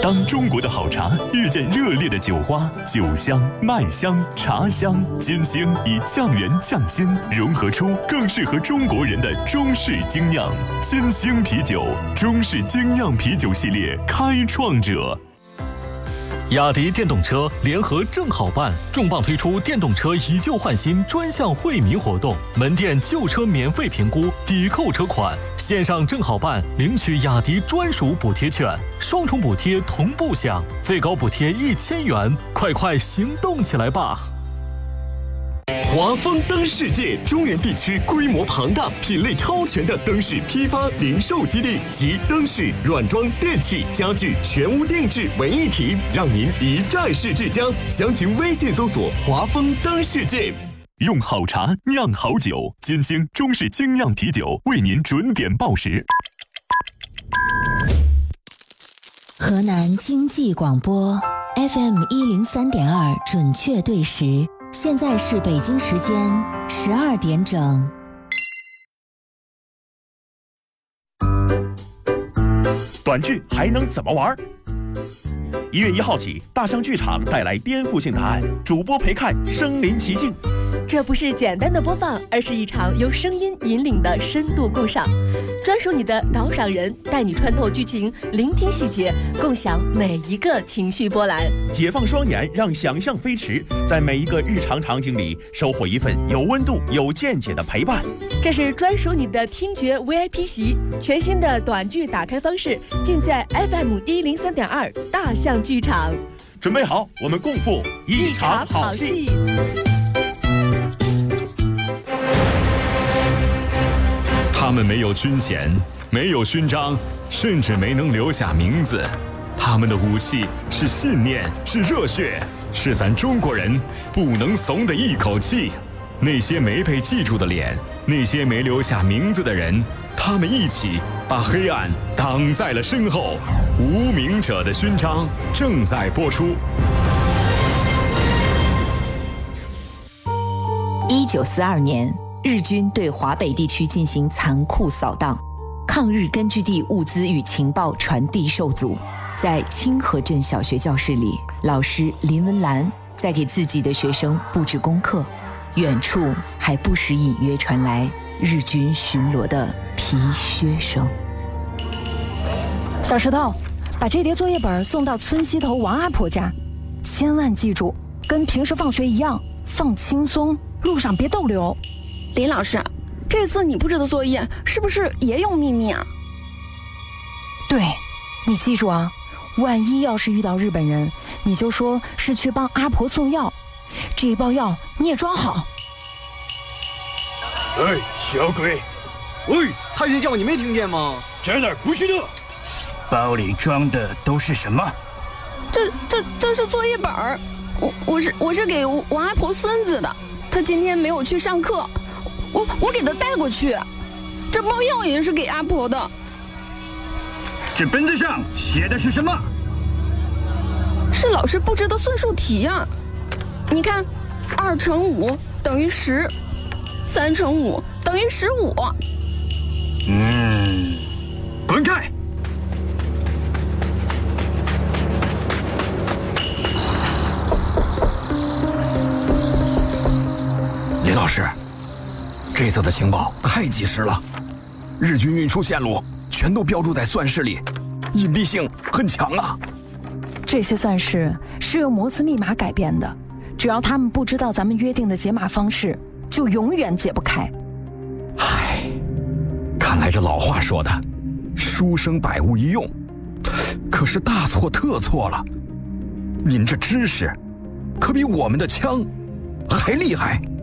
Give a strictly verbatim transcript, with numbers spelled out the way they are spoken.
当中国的好茶遇见热烈的酒花，酒香、麦香、茶香，金星以匠人匠心，融合出更适合中国人的中式精酿。金星啤酒，中式精酿啤酒系列开创者。 雅迪电动车联合正好办重磅推出电动车以旧换新专项惠民活动，门店旧车免费评估，抵扣车款，线上正好办领取雅迪专属补贴券，双重补贴同步享，最高补贴一千元，快快行动起来吧！ 华丰灯世界中原地区规模庞大、品类超全的灯饰批发零售基地及灯饰、软装、电器、家具全屋定制为一体，让您一站式至家。详情微信搜索“华丰灯世界”。 用好茶酿好酒，金星中式精酿啤酒为您准点报时。 河南经济广播 F M 一零三点二准确对时。现在是北京时间十二点整。 短剧还能怎么玩？一月一号起，大象剧场带来颠覆性答案，主播陪看身临其境。 这不是简单的播放，而是一场由声音引领的深度共赏，专属你的导赏人，带你穿透剧情，聆听细节，共享每一个情绪波澜。 解放双眼，让想象飞驰，在每一个日常场景里收获一份有温度、有见解的陪伴。 这是专属你的听觉 V I P 席，全新的短剧打开方式，尽在 F M 一零三点二大象剧场。 准备好，我们共赴一场好戏。 他们没有军衔，没有勋章，甚至没能留下名字。他们的武器是信念，是热血，是咱中国人不能怂的一口气。那些没被记住的脸，那些没留下名字的人，他们一起把黑暗挡在了身后。无名者的勋章正在播出。 一九四二年，日军对华北地区进行残酷扫荡，抗日根据地物资与情报传递受阻。在清河镇小学教室里，老师林文兰在给自己的学生布置功课，远处还不时隐约传来日军巡逻的皮靴声。 小石头，把这叠作业本送到村西头王阿婆家，千万记住，跟平时放学一样，放轻松，路上别逗留。 林老师，这次你布置的作业是不是也有秘密啊？ 对，你记住啊，万一要是遇到日本人，你就说是去帮阿婆送药，这一包药你也装好。 哎，小鬼！ 喂，太监叫你没听见吗？ 在哪儿？不许动！包里装的都是什么？ 这这这是作业本儿，我我是我是给王阿婆孙子的，他今天没有去上课，我我给他带过去。这包药也是给阿婆的。 这本子上写的是什么？ 是老师布置的算术题呀、啊。你看，二乘五等于十，三乘五等于十五。 嗯，滚开！ 林老师，这次的情报太及时了，日军运输线路全都标注在算式里，隐蔽性很强啊。 这些算式是用摩斯密码改编的，只要他们不知道咱们约定的解码方式，就永远解不开。 唉，看来这老话说的书生百无一用，可是大错特错了。您这知识可比我们的枪还厉害。